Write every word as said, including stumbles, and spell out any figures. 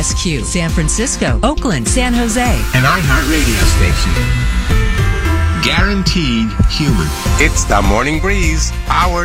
S Q, San Francisco, Oakland, San Jose. An iHeart radio station. Guaranteed human. It's the Morning Breeze, powered